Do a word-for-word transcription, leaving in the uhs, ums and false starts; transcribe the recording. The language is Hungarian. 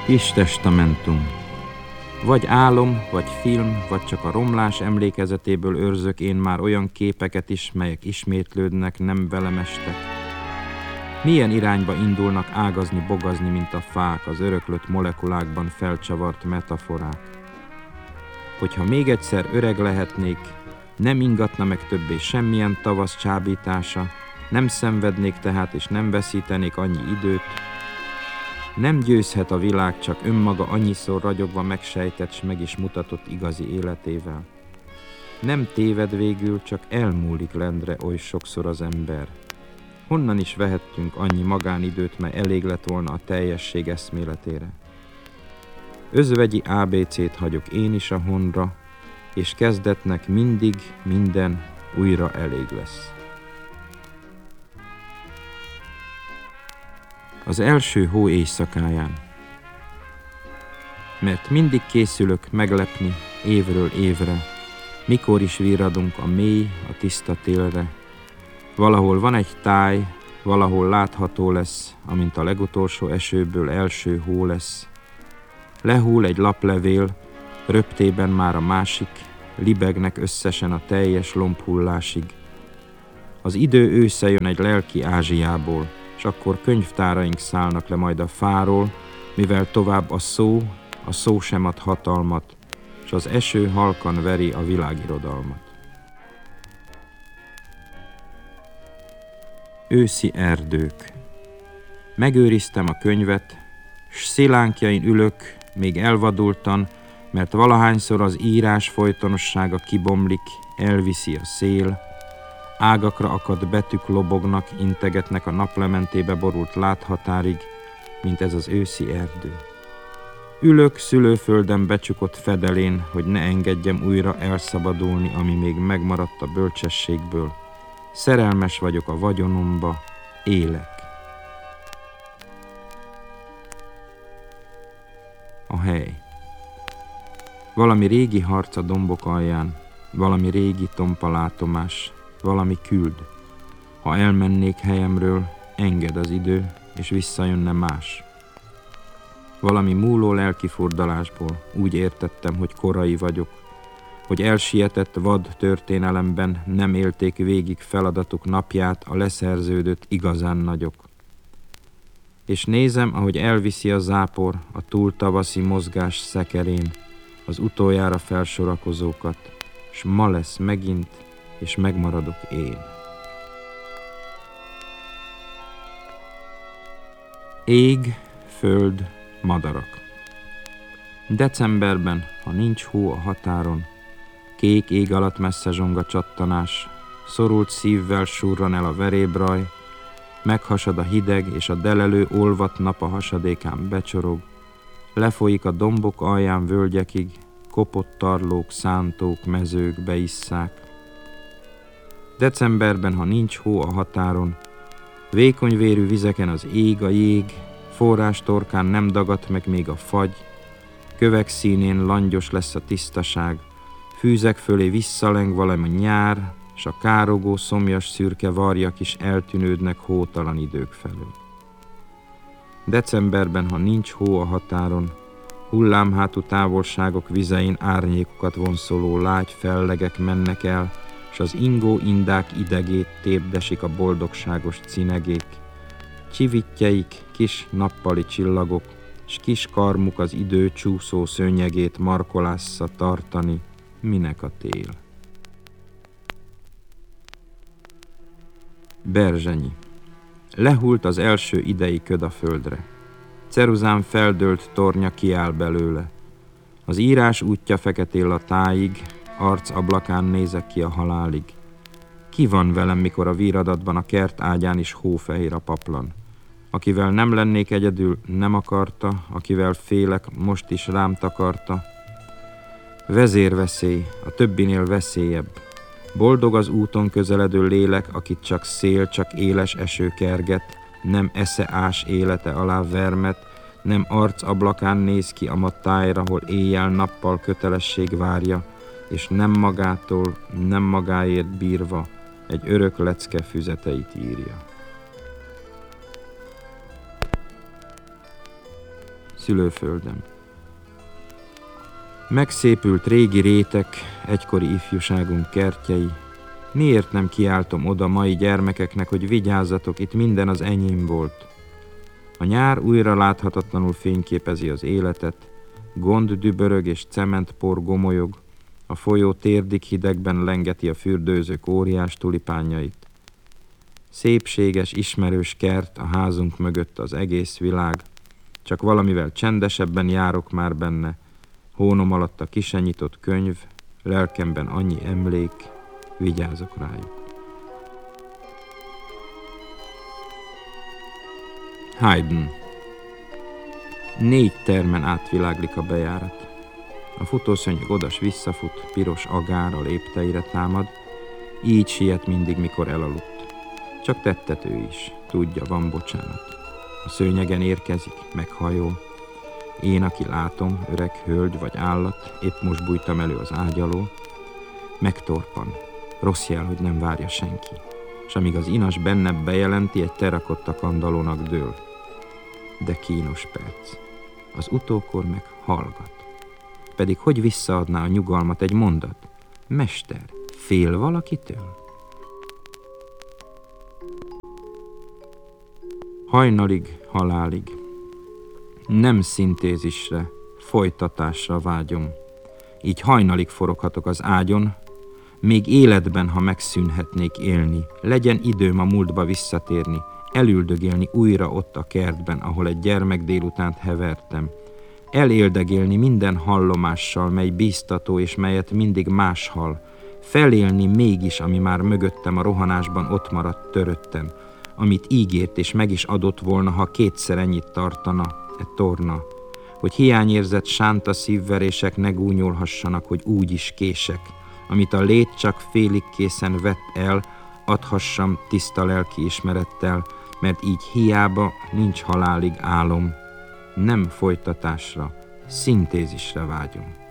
Kis testamentum. Vagy álom, vagy film, vagy csak a romlás emlékezetéből őrzök én már olyan képeket is, melyek ismétlődnek, nem velem estek. Milyen irányba indulnak ágazni, bogazni, mint a fák, az öröklött molekulákban felcsavart metaforák. Hogyha még egyszer öreg lehetnék, nem ingatna meg többé semmilyen tavasz csábítása, nem szenvednék tehát és nem veszítenék annyi időt. Nem győzhet a világ csak önmaga annyiszor ragyogva megsejtett s meg is mutatott igazi életével. Nem téved végül, csak elmúlik lendre oly sokszor az ember. Honnan is vehettünk annyi magánidőt, mely elég lett volna a teljesség eszméletére? Özvegyi á bé cét hagyok én is a honra, és kezdetnek mindig minden újra elég lesz. Az első hó éjszakáján. Mert mindig készülök meglepni évről évre, mikor is virradunk a mély, a tiszta télre. Valahol van egy táj, valahol látható lesz, amint a legutolsó esőből első hó lesz. Lehull egy laplevél, röptében már a másik, libegnek összesen a teljes lombhullásig. Az idő ősze jön egy lelki Ázsiából, s akkor könyvtáraink szállnak le majd a fáról, mivel tovább a szó, a szó sem ad hatalmat, s az eső halkan veri a világirodalmat. Őszi erdők. Megőriztem a könyvet, s szilánkjain ülök, még elvadultan, mert valahányszor az írás folytonossága kibomlik, elviszi a szél, ágakra akadt betűk lobognak, integetnek a naplementébe borult láthatárig, mint ez az őszi erdő. Ülök szülőföldem becsukott fedelén, hogy ne engedjem újra elszabadulni, ami még megmaradt a bölcsességből. Szerelmes vagyok a vagyonomba, élek. A hely. Valami régi harc a dombok alján, valami régi tompa látomás, valami küld. Ha elmennék helyemről, enged az idő, és visszajönne más. Valami múló lelkifurdalásból úgy értettem, hogy korai vagyok, hogy elsietett vad történelemben nem élték végig feladatuk napját a leszerződött igazán nagyok. És nézem, ahogy elviszi a zápor a túltavaszi mozgás szekerén az utoljára felsorakozókat, s ma lesz megint, és megmaradok én. Ég, föld, madarak. Decemberben, ha nincs hó a határon, kék ég alatt messze zsonga csattanás, szorult szívvel surran el a verébraj, meghasad a hideg, és a delelő olvadt nap a hasadékán becsorog, lefolyik a dombok alján völgyekig, kopott tarlók, szántók, mezők beisszák. Decemberben, ha nincs hó a határon, vékonyvérű vizeken az ég a jég, forrás torkán nem dagadt meg még a fagy, kövek színén langyos lesz a tisztaság, fűzek fölé visszaleng valami nyár, s a károgó, szomjas szürke varjak is eltűnődnek hótalan idők felől. Decemberben, ha nincs hó a határon, hullámhátú távolságok vizein árnyékokat vonszoló lágy fellegek mennek el, s az ingó indák idegét tépdesik a boldogságos cinegék. Csivitjeik kis nappali csillagok, s kis karmuk az idő csúszó szőnyegét markolásza tartani, minek a tél. Berzsenyi. Lehult az első idei köd a földre. Ceruzán feldőlt tornya kiáll belőle. Az írás útja feketél a tájig, arc ablakán nézek ki a halálig. Ki van velem, mikor a víradatban a kert ágyán is hófehér a paplan? Akivel nem lennék egyedül, nem akarta, akivel félek, most is rám takarta. Vezérveszély, a többinél veszélyebb. Boldog az úton közeledő lélek, akit csak szél, csak éles eső kerget, nem esze ás élete alá vermet, nem arc ablakán néz ki a mattájra, hol éjjel-nappal kötelesség várja, és nem magától, nem magáért bírva egy örök lecke füzeteit írja. szülőföldem. Megszépült régi rétek, egykori ifjúságunk kertjei. Miért nem kiáltom oda mai gyermekeknek, hogy vigyázzatok, itt minden az enyém volt. A nyár újra láthatatlanul fényképezi az életet, gond dübörög és cementpor gomolyog, a folyó térdig hidegben lengeti a fürdőzők óriás tulipánjait. Szépséges, ismerős kert, a házunk mögött az egész világ, csak valamivel csendesebben járok már benne, hónom alatt a kisen nyitott könyv, lelkemben annyi emlék, vigyázok rájuk. Haydn. Négy termen átviláglik a bejárat. A futószönyeg odas visszafut, piros agár a lépteire támad, így siet mindig, mikor elaludt. Csak tettető is, tudja, van bocsánat. A szőnyegen érkezik, meghajol. Én, aki látom, öreg hölgy vagy állat, épp most bújtam elő az ágy alól. Megtorpan, rossz jel, hogy nem várja senki, s amíg az inas benne bejelenti, egy terakotta kandallónak dől. De kínos perc. Az utókor meg hallgat. Pedig hogy visszaadná a nyugalmat egy mondat? Mester, fél valakitől? Hajnalig, halálig. Nem szintézisre, folytatásra vágyom. Így hajnalig foroghatok az ágyon, még életben, ha megszűnhetnék élni, legyen időm a múltba visszatérni, elüldögélni újra ott a kertben, ahol egy gyermek délutánt hevertem, eléldegélni minden hallomással, mely bíztató és melyet mindig más hall, felélni mégis, ami már mögöttem a rohanásban ott maradt törötten, amit ígért és meg is adott volna, ha kétszer ennyit tartana, e torna, hogy hiányérzett sánta szívverések ne gúnyolhassanak, hogy úgy is kések, amit a lét csak félig készen vett el, adhassam tiszta lelki ismerettel, mert így hiába nincs halálig álom, nem folytatásra, szintézisre vágyom.